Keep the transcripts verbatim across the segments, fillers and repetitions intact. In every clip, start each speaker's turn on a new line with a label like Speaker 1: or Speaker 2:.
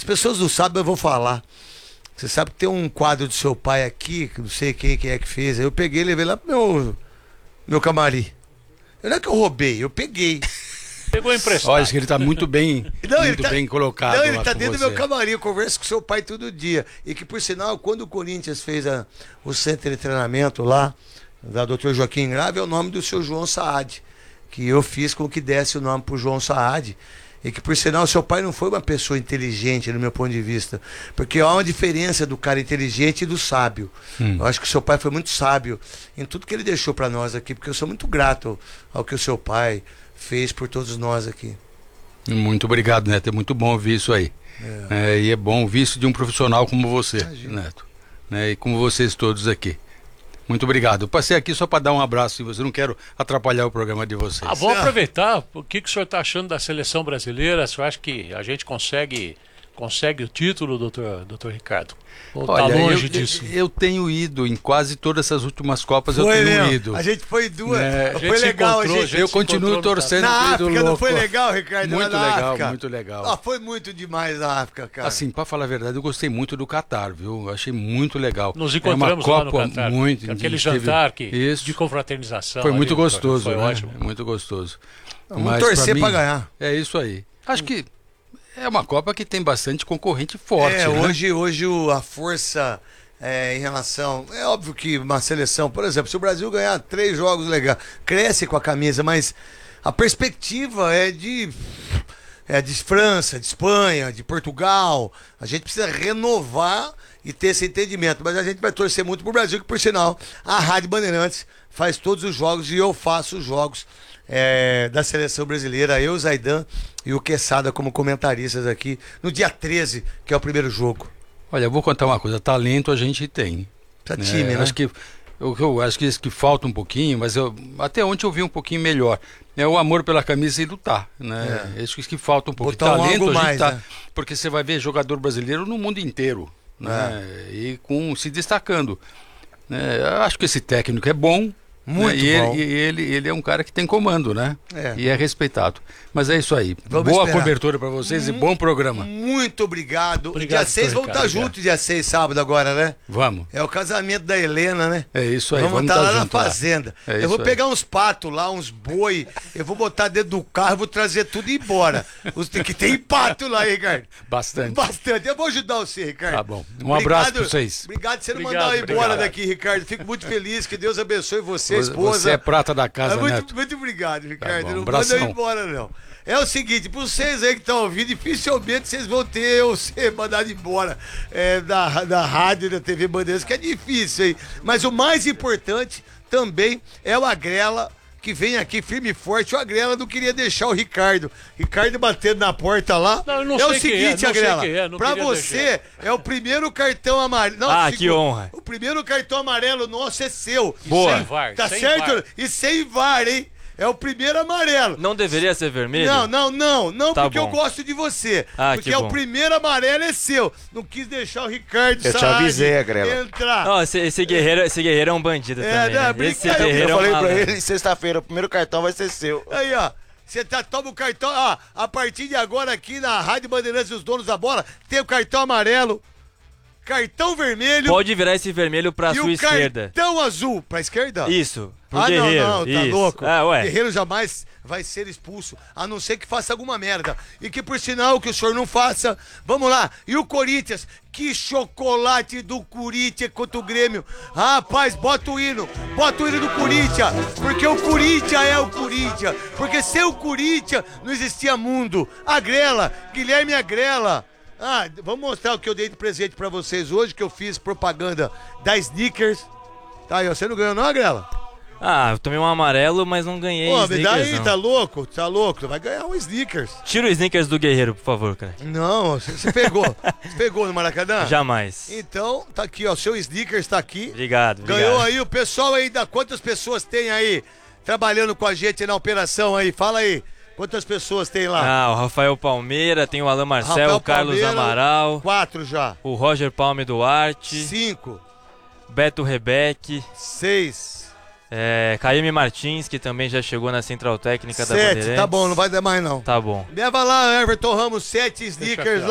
Speaker 1: As pessoas não sabem, eu vou falar. Você sabe que tem um quadro do seu pai aqui, que não sei quem, quem é que fez. Aí eu peguei e levei lá pro meu, meu camarim. Não é que eu roubei, eu peguei.
Speaker 2: Pegou emprestado.
Speaker 3: Olha, acho que ele tá muito bem,
Speaker 1: não,
Speaker 3: muito
Speaker 1: tá,
Speaker 3: bem colocado.
Speaker 1: Não, ele
Speaker 3: lá
Speaker 1: tá
Speaker 3: com
Speaker 1: dentro
Speaker 3: você.
Speaker 1: do meu camarim, eu converso com seu pai todo dia. E que, por sinal, quando o Corinthians fez a, o centro de treinamento lá, da doutor Joaquim Grave, é o nome do seu João Saad. Que eu fiz com que desse o nome pro João Saad. E que, por sinal, seu pai não foi uma pessoa inteligente, no meu ponto de vista. Porque há uma diferença do cara inteligente e do sábio. Hum. Eu acho que o seu pai foi muito sábio em tudo que ele deixou para nós aqui, porque eu sou muito grato ao que o seu pai fez por todos nós aqui.
Speaker 3: Muito obrigado, Neto. É muito bom ouvir isso aí. É. É, e é bom ouvir isso de um profissional como você, Imagina. Neto. Né, e como vocês todos aqui. Muito obrigado. Eu passei aqui só para dar um abraço em você. Não quero atrapalhar o programa de vocês.
Speaker 2: Ah, vamos aproveitar. O que, que o senhor está achando da seleção brasileira? O senhor acha que a gente consegue, consegue o título, doutor, doutor Ricardo? Ou está longe
Speaker 3: eu,
Speaker 2: disso?
Speaker 3: Eu tenho ido em quase todas essas últimas Copas.
Speaker 1: Foi
Speaker 3: eu tenho
Speaker 1: mesmo.
Speaker 3: ido.
Speaker 1: A gente foi duas.
Speaker 3: É,
Speaker 1: foi legal. A gente,
Speaker 3: a gente eu continuo torcendo.
Speaker 1: Na África
Speaker 3: louco.
Speaker 1: não foi legal, Ricardo?
Speaker 3: Muito
Speaker 1: na
Speaker 3: legal,
Speaker 1: África.
Speaker 3: muito legal.
Speaker 1: Ah, foi muito demais na África, cara.
Speaker 3: Assim, para falar a verdade, eu gostei muito do Catar, viu? Eu achei muito legal.
Speaker 2: Nos encontramos
Speaker 3: é uma
Speaker 2: lá no
Speaker 3: Copa
Speaker 2: Catar.
Speaker 3: Muito,
Speaker 2: aquele
Speaker 3: teve,
Speaker 2: jantar que,
Speaker 3: isso.
Speaker 2: de confraternização.
Speaker 3: Foi muito
Speaker 2: ali,
Speaker 3: gostoso,
Speaker 2: foi
Speaker 3: né?
Speaker 2: ótimo.
Speaker 3: Muito gostoso.
Speaker 1: Vamos
Speaker 3: Mas,
Speaker 1: torcer
Speaker 3: pra, mim,
Speaker 1: pra ganhar.
Speaker 3: É isso aí. Acho que é uma Copa que tem bastante concorrente forte,
Speaker 1: É,
Speaker 3: né?
Speaker 1: hoje, hoje o- a força é, em relação... É óbvio que uma seleção, por exemplo, se o Brasil ganhar três jogos legais, cresce com a camisa, mas a perspectiva é de... É de França, de Espanha, de Portugal. A gente precisa renovar e ter esse entendimento. Mas a gente vai torcer muito pro Brasil, que por sinal, a Rádio Bandeirantes faz todos os jogos e eu faço os jogos é, da seleção brasileira. Eu, Zaidan e o Quesada como comentaristas aqui no dia treze, que é o primeiro jogo.
Speaker 3: Olha, eu vou contar uma coisa. Talento a gente tem.
Speaker 1: Tá time, né?
Speaker 3: Acho que eu, eu acho que isso que falta um pouquinho, mas eu, até ontem eu vi um pouquinho melhor. É o amor pela camisa e lutar, né? É. Isso que falta um pouco.
Speaker 1: Botar um
Speaker 3: Talento
Speaker 1: algo
Speaker 3: a gente
Speaker 1: mais,
Speaker 3: tá,
Speaker 1: né?
Speaker 3: porque você vai ver jogador brasileiro no mundo inteiro, né? É. E com se destacando. Né? Eu acho que esse técnico é bom.
Speaker 1: Muito
Speaker 3: né? E
Speaker 1: bom.
Speaker 3: ele, e ele, ele é um cara que tem comando, né?
Speaker 1: É.
Speaker 3: E é respeitado. Mas é isso aí.
Speaker 1: Vamos
Speaker 3: Boa
Speaker 1: esperar.
Speaker 3: cobertura para vocês e bom programa.
Speaker 1: Muito obrigado.
Speaker 2: Obrigado,
Speaker 1: dia seis vamos
Speaker 2: Ricardo,
Speaker 1: estar
Speaker 2: obrigado.
Speaker 1: juntos, dia seis, sábado agora, né?
Speaker 3: Vamos.
Speaker 1: É o casamento da Helena, né?
Speaker 3: É isso aí.
Speaker 1: Vamos
Speaker 3: Vamos
Speaker 1: estar
Speaker 3: tá
Speaker 1: lá na
Speaker 3: junto lá.
Speaker 1: fazenda.
Speaker 3: É
Speaker 1: eu
Speaker 3: isso
Speaker 1: vou
Speaker 3: aí.
Speaker 1: pegar uns patos lá, uns boi. Eu vou botar dentro do carro e vou trazer tudo embora. Os, que tem pato lá, hein, Ricardo?
Speaker 3: Bastante.
Speaker 1: Bastante. Eu vou ajudar você, Ricardo.
Speaker 3: Tá bom. Um abraço pra vocês.
Speaker 1: Obrigado por você não
Speaker 2: Obrigado,
Speaker 1: mandar eu embora
Speaker 2: obrigado.
Speaker 1: daqui, Ricardo. Fico muito feliz. Que Deus abençoe você, a esposa.
Speaker 3: Você é prata da casa,
Speaker 1: Ah, muito,
Speaker 3: Neto.
Speaker 1: muito obrigado, Ricardo.
Speaker 3: bom,
Speaker 1: Não
Speaker 3: abração.
Speaker 1: manda eu embora, não. É o seguinte, para vocês aí que estão ouvindo, dificilmente vocês vão ter eu ser mandado embora é, da, da rádio, da T V Bandeirantes, que é difícil, hein? Mas o mais importante também é o Agrela, que vem aqui firme e forte. O Agrela não queria deixar o Ricardo. Ricardo batendo na porta lá.
Speaker 2: Não, eu não
Speaker 1: é o
Speaker 2: sei quem é,
Speaker 1: seguinte,
Speaker 2: não sei
Speaker 1: Agrela,
Speaker 2: quem é, não
Speaker 1: pra
Speaker 2: queria
Speaker 1: você é o primeiro cartão amarelo. Não,
Speaker 4: Ah,
Speaker 1: o
Speaker 4: que honra.
Speaker 1: O primeiro cartão amarelo nosso é seu.
Speaker 4: Boa.
Speaker 2: Sem V A R,
Speaker 1: Tá
Speaker 2: sem
Speaker 1: certo?
Speaker 2: V A R.
Speaker 1: E sem V A R, hein? É o primeiro amarelo.
Speaker 4: Não deveria ser vermelho?
Speaker 1: Não, não, não, não,
Speaker 4: Tá
Speaker 1: porque eu
Speaker 4: bom.
Speaker 1: gosto de você.
Speaker 4: Ah,
Speaker 1: porque
Speaker 4: que
Speaker 1: é
Speaker 4: bom.
Speaker 1: o primeiro amarelo é seu. Não quis deixar o Ricardo
Speaker 5: Eu te
Speaker 1: Saad
Speaker 5: avisei, Agrela.
Speaker 1: entrar.
Speaker 4: Não, esse, esse, guerreiro, esse guerreiro é um bandido
Speaker 1: É,
Speaker 4: também.
Speaker 1: não,
Speaker 4: Né?
Speaker 1: brincadeira.
Speaker 4: Esse
Speaker 1: Eu
Speaker 4: guerreiro
Speaker 5: Eu
Speaker 4: é um
Speaker 5: falei pra
Speaker 4: malandro.
Speaker 5: ele, sexta-feira, o primeiro cartão vai ser seu.
Speaker 1: Aí, ó. Você tá, toma o cartão. Ó, a partir de agora aqui na Rádio Bandeirantes e os donos da bola, tem o cartão amarelo, cartão vermelho
Speaker 4: Pode virar esse vermelho pra
Speaker 1: e
Speaker 4: sua
Speaker 1: o
Speaker 4: esquerda.
Speaker 1: cartão azul. Pra esquerda?
Speaker 4: Isso. Pro
Speaker 1: Ah,
Speaker 4: guerreiro.
Speaker 1: não, não, tá
Speaker 4: Isso.
Speaker 1: louco.
Speaker 4: Ah, ué.
Speaker 1: Guerreiro jamais vai ser expulso, a não ser que faça alguma merda. E que, por sinal, que o senhor não faça. Vamos lá. E o Corinthians? Que chocolate do Corinthians contra o Grêmio. Rapaz, bota o hino. Bota o hino do Corinthians. Porque o Corinthians é o Corinthians. Porque sem o Corinthians não existia mundo. Agrela, Guilherme Agrela. Ah, vamos mostrar o que eu dei de presente pra vocês hoje, que eu fiz propaganda da Snickers. Tá aí, ó. Você não ganhou não, Agrela?
Speaker 4: Ah, eu tomei um amarelo, mas não ganhei
Speaker 1: Pô, me dá
Speaker 4: sneakers,
Speaker 1: aí,
Speaker 4: não.
Speaker 1: tá louco? Tá louco? Tu vai ganhar um Snickers.
Speaker 4: Tira o sneakers do guerreiro, por favor, cara.
Speaker 1: Não, você você pegou. Você pegou no Maracanã?
Speaker 4: Jamais.
Speaker 1: Então, tá aqui, ó. Seu Snickers tá aqui.
Speaker 4: Obrigado, obrigado.
Speaker 1: Ganhou aí o pessoal aí da. Quantas pessoas tem aí trabalhando com a gente na operação aí? Fala aí. Quantas pessoas tem lá?
Speaker 4: Ah, o Rafael Palmeira, tem o Alan Marcel,
Speaker 1: Rafael
Speaker 4: o Carlos
Speaker 1: Palmeira,
Speaker 4: Amaral,
Speaker 1: Quatro já.
Speaker 4: o Roger Palme Duarte,
Speaker 1: Cinco.
Speaker 4: Beto Rebeck,
Speaker 1: Seis.
Speaker 4: é, Caíme Martins, que também já chegou na Central Técnica da
Speaker 1: Sete.
Speaker 4: Bandeirantes.
Speaker 1: Tá bom, não vai dar mais não.
Speaker 4: Tá bom.
Speaker 1: Leva lá, Everton Ramos, sete Snickers lá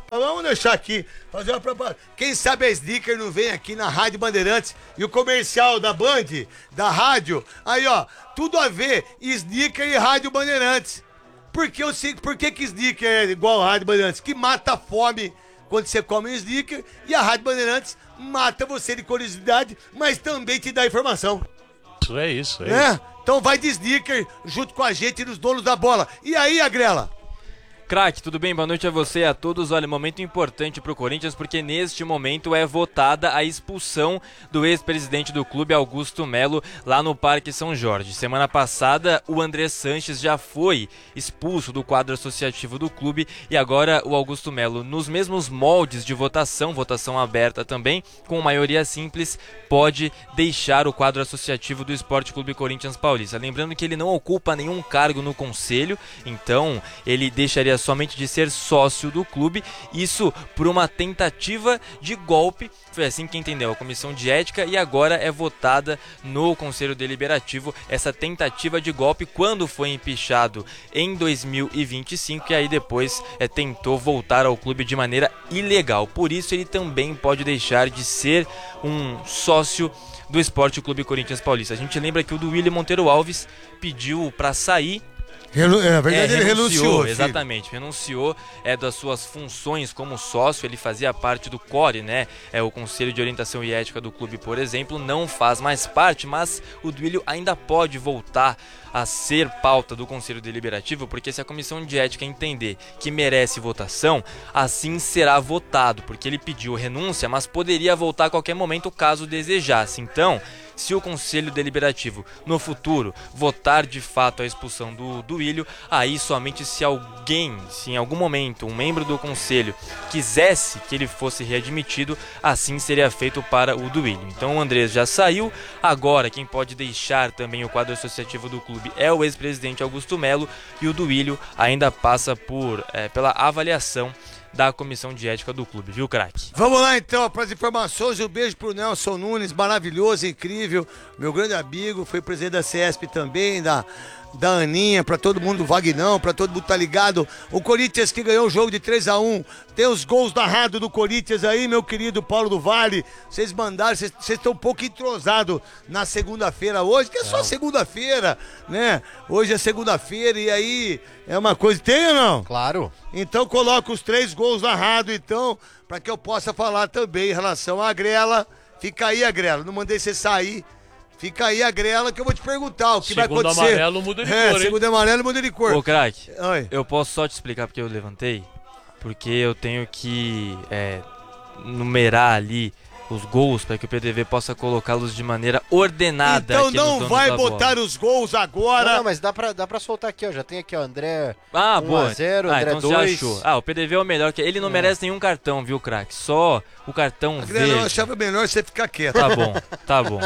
Speaker 1: Vamos deixar aqui, fazer uma propaganda. Quem sabe a Sneaker não vem aqui na Rádio Bandeirantes e o comercial da Band, da rádio, aí ó, tudo a ver, Sneaker e Rádio Bandeirantes. Por que, eu sei, por que que Sneaker é igual a Rádio Bandeirantes? Que mata a fome quando você come um Sneaker e a Rádio Bandeirantes mata você de curiosidade, mas também te dá informação.
Speaker 2: Isso é isso, é,
Speaker 1: É?
Speaker 2: isso.
Speaker 1: Então vai de Sneaker junto com a gente nos donos da bola. E aí, Agrela?
Speaker 4: Craque, tudo bem? Boa noite a você e a todos. Olha, momento importante pro Corinthians, porque neste momento é votada a expulsão do ex-presidente do clube, Augusto Melo, lá no Parque São Jorge. Semana passada, o André Sanches já foi expulso do quadro associativo do clube e agora o Augusto Melo, nos mesmos moldes de votação, votação aberta também, com maioria simples, pode deixar o quadro associativo do Esporte Clube Corinthians Paulista. Lembrando que ele não ocupa nenhum cargo no conselho, então ele deixaria somente de ser sócio do clube, isso por uma tentativa de golpe, foi assim que entendeu a comissão de ética e agora é votada no Conselho Deliberativo essa tentativa de golpe quando foi empichado em dois mil e vinte e cinco e aí depois é, tentou voltar ao clube de maneira ilegal, por isso ele também pode deixar de ser um sócio do Esporte Clube Corinthians Paulista. A gente lembra que o do William Monteiro Alves pediu para sair.
Speaker 1: Renu... É, na verdade,
Speaker 4: É,
Speaker 1: ele
Speaker 4: renunciou,
Speaker 1: renunciou.
Speaker 4: exatamente, renunciou é, das suas funções como sócio, ele fazia parte do C O R E, né? É, o Conselho de Orientação e Ética do clube, por exemplo, não faz mais parte, mas o Duílio ainda pode voltar a ser pauta do Conselho Deliberativo, porque se a Comissão de Ética entender que merece votação, assim será votado, porque ele pediu renúncia, mas poderia voltar a qualquer momento caso desejasse. Então, se o Conselho Deliberativo no futuro votar de fato a expulsão do Duílio, aí somente se alguém, se em algum momento um membro do Conselho quisesse que ele fosse readmitido, assim seria feito para o Duílio. Então o Andrés já saiu, agora quem pode deixar também o quadro associativo do clube é o ex-presidente Augusto Melo e o Duílio ainda passa por, é, pela avaliação da comissão de ética do clube, viu, craque?
Speaker 1: Vamos lá então para as informações. Um beijo pro Nelson Nunes, maravilhoso, incrível, meu grande amigo, foi presidente da C E S P também, da, da Aninha, para todo mundo, Vagnão, para todo mundo tá ligado. O Corinthians que ganhou o jogo de três a um, tem os gols narrados do Corinthians aí, meu querido Paulo do Vale. Vocês mandaram, vocês estão um pouco entrosados na segunda-feira hoje, que é só segunda-feira, né? Hoje é segunda-feira e aí é uma coisa, tem ou não?
Speaker 6: Claro.
Speaker 1: Então coloca os três gols narrados, então, para que eu possa falar também em relação à Grela. Fica aí, a Grela, não mandei você sair. Fica aí a Grela que eu vou te perguntar o que vai
Speaker 2: Segundo
Speaker 1: acontecer.
Speaker 2: amarelo muda de
Speaker 1: é,
Speaker 2: cor, hein?
Speaker 1: segundo amarelo muda de cor.
Speaker 4: Ô, craque,
Speaker 1: Oi.
Speaker 4: eu posso só te explicar porque eu levantei? Porque eu tenho que é, numerar ali os gols para que o P D V possa colocá-los de maneira ordenada.
Speaker 1: Então
Speaker 4: aqui nos
Speaker 1: não
Speaker 4: donos
Speaker 1: vai
Speaker 4: da
Speaker 1: botar
Speaker 4: bola.
Speaker 1: os gols agora.
Speaker 6: Não, não, mas dá pra, dá pra soltar aqui, ó. Já tem aqui, ó, André
Speaker 4: Ah,
Speaker 6: um
Speaker 4: boa.
Speaker 6: a zero,
Speaker 4: ah,
Speaker 6: André
Speaker 4: então você já
Speaker 6: dois.
Speaker 4: achou. Ah, o P D V é o melhor, que ele não merece nenhum cartão, viu, craque? Só o cartão
Speaker 1: A Grela, eu
Speaker 4: verde.
Speaker 1: achava melhor você ficar quieto.
Speaker 4: Tá bom, tá bom.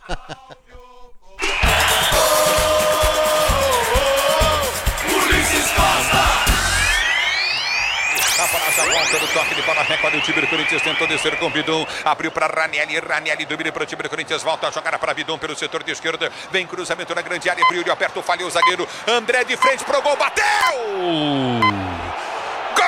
Speaker 7: A volta do toque de bola, recorde o time do Corinthians, tentou descer com o Bidon, abriu para Ranieri, Ranieri domina para o time do Corinthians, volta a jogar para Bidon pelo setor de esquerda, vem cruzamento na grande área, Priori aperta o falhou o zagueiro, André de frente pro gol, bateu!